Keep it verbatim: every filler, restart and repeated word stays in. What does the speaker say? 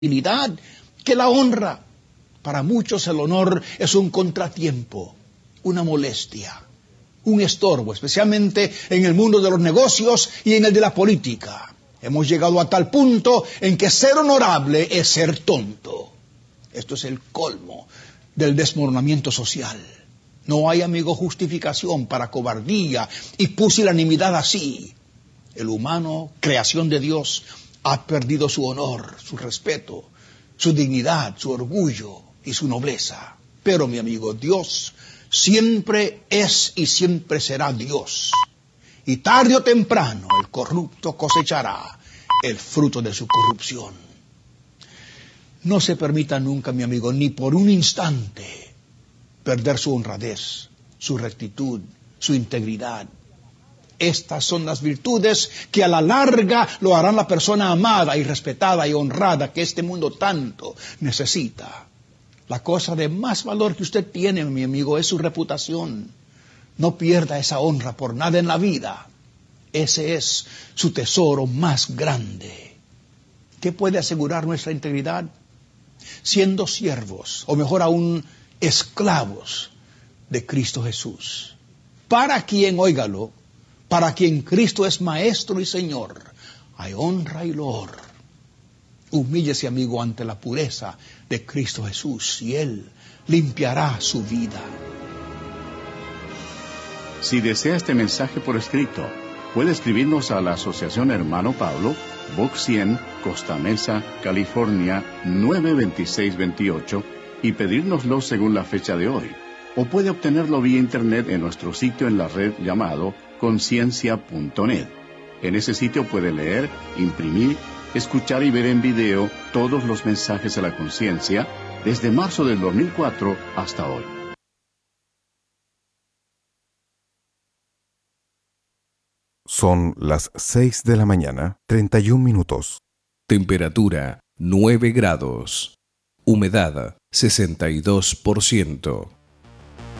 dignidad que la honra. Para muchos el honor es un contratiempo, una molestia, un estorbo, especialmente en el mundo de los negocios y en el de la política. Hemos llegado a tal punto en que ser honorable es ser tonto. Esto es el colmo del desmoronamiento social. No hay, amigo, justificación para cobardía y pusilanimidad así. El humano, creación de Dios, ha perdido su honor, su respeto, su dignidad, su orgullo y su nobleza. Pero, mi amigo, Dios siempre es y siempre será Dios. Y tarde o temprano el corrupto cosechará el fruto de su corrupción. No se permita nunca, mi amigo, ni por un instante, perder su honradez, su rectitud, su integridad. Estas son las virtudes que a la larga lo harán la persona amada y respetada y honrada que este mundo tanto necesita. La cosa de más valor que usted tiene, mi amigo, es su reputación. No pierda esa honra por nada en la vida. Ese es su tesoro más grande. ¿Qué puede asegurar nuestra integridad? Siendo siervos, o mejor aún, esclavos de Cristo Jesús. Para quien, óigalo, para quien Cristo es Maestro y Señor, hay honra y loor. Humíllese, amigo, ante la pureza de Cristo Jesús y Él limpiará su vida. Si desea este mensaje por escrito, puede escribirnos a la Asociación Hermano Pablo, Box cien, Costa Mesa, California, nueve dos seis dos ocho, y pedírnoslo según la fecha de hoy. O puede obtenerlo vía internet en nuestro sitio en la red llamado conciencia punto net. En ese sitio puede leer, imprimir, escuchar y ver en video todos los mensajes de la conciencia desde marzo del dos mil cuatro hasta hoy. Son las seis de la mañana, treinta y un minutos. Temperatura nueve grados. Humedad sesenta y dos por ciento.